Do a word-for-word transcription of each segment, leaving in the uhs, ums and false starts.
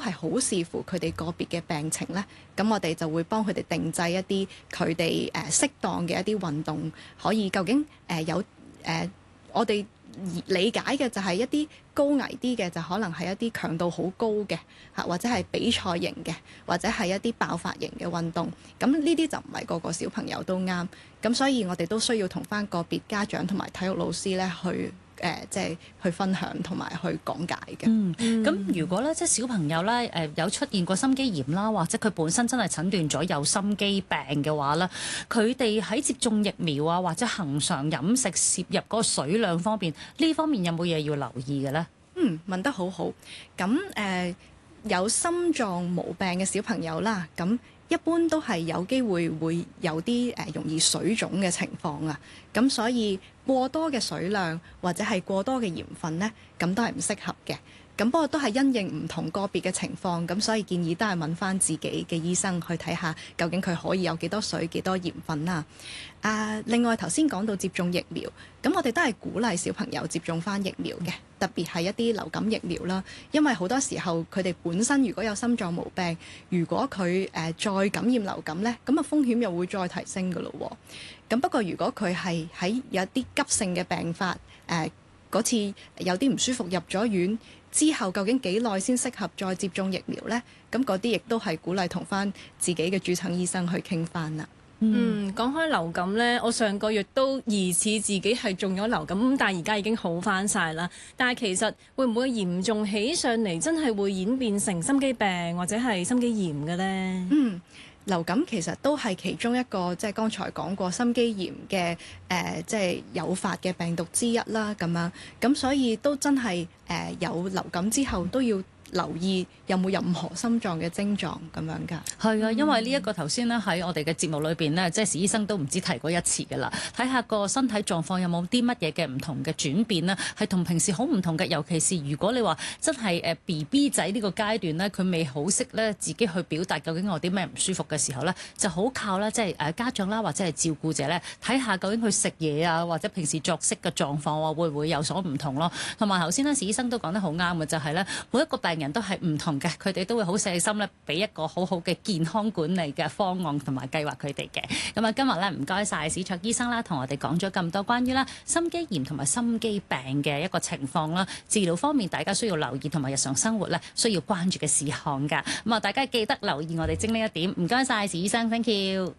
係好視乎佢哋個別嘅病情咧，咁我哋就會幫佢哋定製一啲佢哋誒適當嘅一啲運動，可以究竟誒、呃、有誒、呃、我哋理解嘅就係一啲高危啲嘅，就可能係一啲強度好高嘅嚇，或者係比賽型嘅，或者係一啲爆發型嘅運動。咁呢啲就唔係個個小朋友都啱，咁所以我哋都需要同返個別家長同埋體育老師咧去。誒、呃，即係去分享同埋去講解嘅。 嗯，咁如果咧，即係小朋友咧，誒、呃、有出現過心肌炎啦，或者佢本身真係診斷咗有心肌病嘅話咧，佢哋喺接種疫苗啊，或者恆常飲食攝入嗰個水量方面，呢方面有冇嘢要留意嘅咧？ 嗯，問得好好。咁誒、呃，有心臟毛病嘅小朋友啦，咁一般都係有機會會有啲誒容易水腫嘅情況啊。咁所以過多嘅水量或者係過多嘅鹽分呢，咁都係唔適合嘅。咁不過都係因應唔同個別嘅情況，咁所以建議都係問翻自己嘅醫生去睇下，究竟佢可以有幾多水、幾多鹽分啦。啊，另外頭先講到接種疫苗，咁我哋都係鼓勵小朋友接種翻疫苗嘅，特別係一啲流感疫苗啦。因為好多時候佢哋本身如果有心臟毛病，如果佢誒、呃、再感染流感呢，咁啊風險又會再提升㗎咯喎。咁不過如果佢係喺有啲急性嘅病發，誒、呃、嗰次有啲唔舒服入咗院之後，究竟幾耐先適合再接種疫苗呢？咁嗰啲亦都係鼓勵同翻自己嘅主診醫生去傾翻啦。 嗯，講開流感呢，我上個月都疑似自己係中咗流感，但係而家已經好翻晒啦。但係其實會唔會嚴重起上嚟，真係會演變成心肌病或者係心肌炎嘅呢？ 嗯。流感其實都係其中一個，即係剛才講過心肌炎嘅誒、呃，即係誘發嘅病毒之一啦。咁樣咁，所以都真係誒、呃、有流感之後都要留意有冇任何心臟嘅症狀咁樣㗎。 係啊，因為呢一個頭先咧喺我哋嘅節目裏邊呢，即係史醫生都唔知提過一次㗎啦。睇下個身體狀況有冇啲乜嘢嘅唔同嘅轉變呢，係同平時好唔同嘅。尤其是如果你話真係誒 B B 仔呢個階段呢，佢未好識咧自己去表達究竟我有啲咩唔舒服嘅時候呢，就好靠咧即係誒家長啦或者係照顧者咧睇下究竟佢食嘢啊或者平時作息嘅狀況啊會唔會有所唔同咯。同埋頭先呢，史醫生都講得好啱嘅，就係咧每一個病人都係唔同嘅，佢哋都會好細心咧，俾一個好好嘅健康管理嘅方案同埋計劃佢哋嘅。咁啊，今日咧唔該晒史卓醫生啦，同我哋講咗咁多關於啦心肌炎同埋心肌病嘅一個情況啦，治療方面大家需要留意同埋日常生活咧需要關注嘅事項㗎。咁啊，大家記得留意我哋精靈一點。唔該晒史醫生 ，thank you。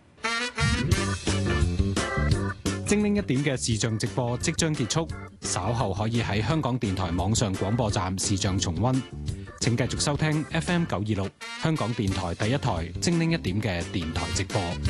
精靈一點嘅視像直播即將結束，稍後可以喺香港電台網上廣播站視像重溫。請繼續收聽 F M 九二六香港電台第一台精靈一點嘅電台直播。